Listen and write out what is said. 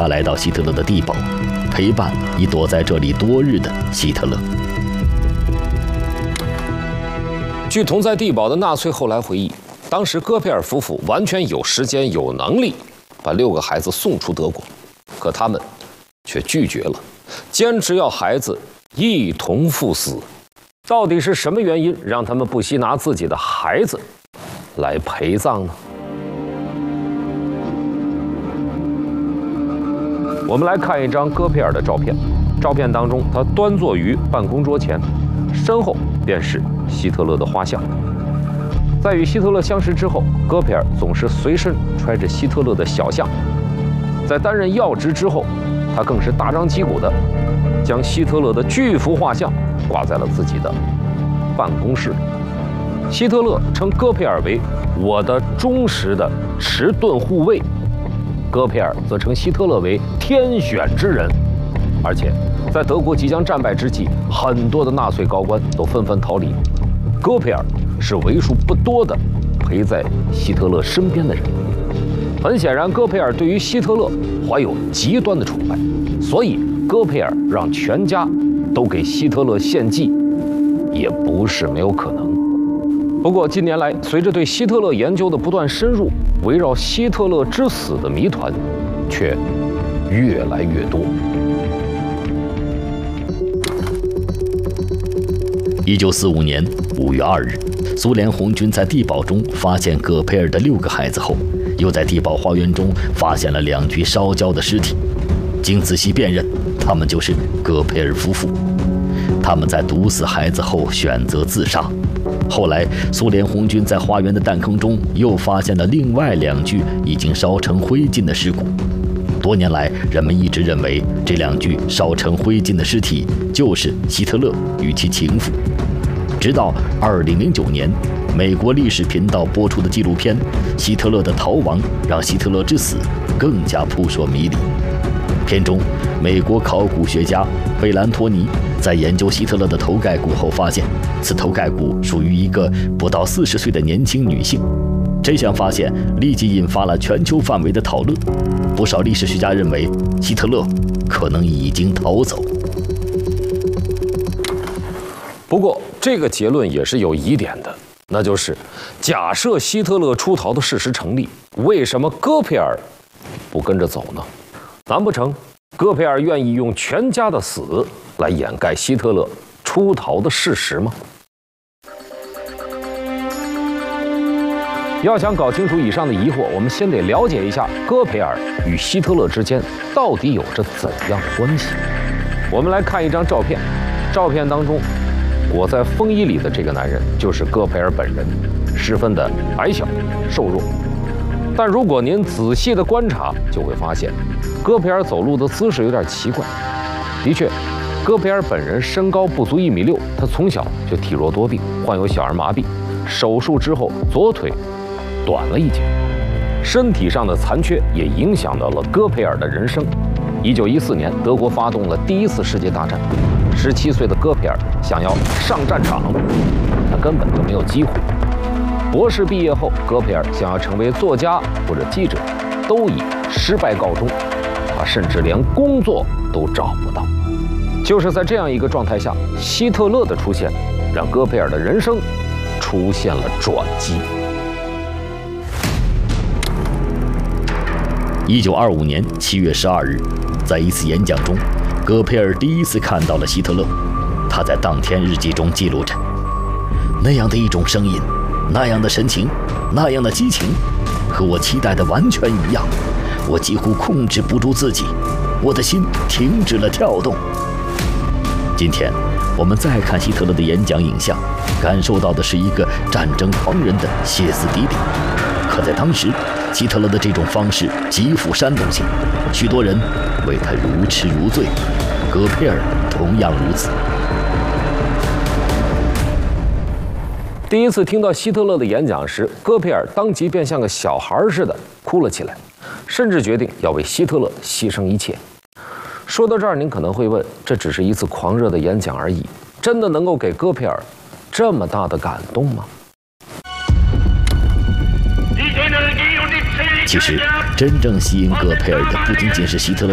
他来到希特勒的地堡，陪伴已躲在这里多日的希特勒。 据同在地堡的纳粹后来回忆，当时戈培尔夫妇完全有时间、有能力把6个孩子送出德国，可他们却拒绝了，坚持要孩子一同赴死。到底是什么原因让他们不惜拿自己的孩子来陪葬呢？我们来看一张戈培尔的照片，照片当中他端坐于办公桌前，身后便是希特勒的画像。在与希特勒相识之后，戈培尔总是随身揣着希特勒的小像。在担任要职之后，他更是大张旗鼓地将希特勒的巨幅画像挂在了自己的办公室里。希特勒称戈培尔为我的忠实的迟钝护卫，戈培尔则称希特勒为天选之人。而且在德国即将战败之际，很多的纳粹高官都纷纷逃离，戈培尔是为数不多的陪在希特勒身边的人。很显然，戈培尔对于希特勒怀有极端的崇拜，所以戈培尔让全家都给希特勒献祭，也不是没有可能。不过近年来，随着对希特勒研究的不断深入，围绕希特勒之死的谜团却越来越多。 1945年5月2日，苏联红军在地堡中发现戈培尔的6个孩子后，又在地堡花园中发现了2具烧焦的尸体。经仔细辨认，他们就是戈培尔夫妇。他们在毒死孩子后选择自杀。后来，苏联红军在花园的弹坑中又发现了另外2具已经烧成灰烬的尸骨。多年来，人们一直认为这2具烧成灰烬的尸体就是希特勒与其情妇。直到2009年，美国历史频道播出的纪录片《希特勒的逃亡》让希特勒之死更加扑朔迷离。片中，美国考古学家贝兰托尼在研究希特勒的头盖骨后发现，此头盖骨属于一个不到40岁的年轻女性。这项发现立即引发了全球范围的讨论，不少历史学家认为希特勒可能已经逃走。 不过，这个结论也是有疑点的，那就是假设希特勒出逃的事实成立，为什么戈培尔不跟着走呢？难不成戈培尔愿意用全家的死来掩盖希特勒出逃的事实吗？要想搞清楚以上的疑惑，我们先得了解一下戈培尔与希特勒之间到底有着怎样的关系。我们来看一张照片，照片当中裹在风衣里的这个男人就是戈培尔本人，十分的矮小瘦弱。但如果您仔细的观察，就会发现戈培尔走路的姿势有点奇怪。的确，戈培尔本人身高不足1.6米，他从小就体弱多病，患有小儿麻痹，手术之后左腿短了1截，身体上的残缺也影响到了戈培尔的人生。1914年，德国发动了第1次世界大战，17岁的戈培尔想要上战场，他根本就没有机会。博士毕业后，戈培尔想要成为作家或者记者，都以失败告终，他甚至连工作都找不到。就是在这样一个状态下，希特勒的出现让戈培尔的人生出现了转机。 1925年7月12日，在一次演讲中，戈培尔第一次看到了希特勒。他在当天日记中记录着那样的一种声音，那样的神情，那样的激情，和我期待的完全一样。我几乎控制不住自己，我的心停止了跳动。今天我们再看希特勒的演讲影像，感受到的是一个战争狂人的歇斯底里。可在当时，希特勒的这种方式极富煽动性，许多人为他如痴如醉，戈培尔同样如此。 第一次听到希特勒的演讲时，戈培尔当即便像个小孩似的哭了起来，甚至决定要为希特勒牺牲一切。说到这儿，您可能会问，这只是一次狂热的演讲而已，真的能够给戈培尔这么大的感动吗？ 其实，真正吸引戈培尔的不仅仅是希特勒